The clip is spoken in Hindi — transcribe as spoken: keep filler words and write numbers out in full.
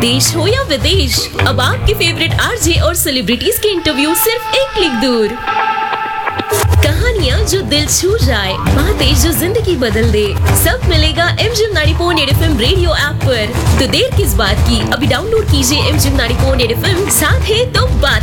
देश हो या विदेश, अब आपके फेवरेट आरजे और सेलिब्रिटीज के इंटरव्यू सिर्फ एक क्लिक दूर। कहानियाँ जो दिल छू जाए, बातें जो जिंदगी बदल दे, सब मिलेगा MGM ninety point eight FM radio app पर। तो देर किस बात की, अभी डाउनलोड कीजिए MGM ninety point eight FM, साथ है तो बात